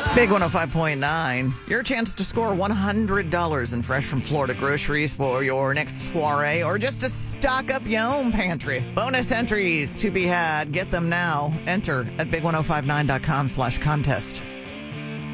Big 105.9. Your chance to score $100 in fresh from Florida groceries for your next soiree or just to stock up your own pantry. Bonus entries to be had. Get them now. Enter at big1059.com/contest.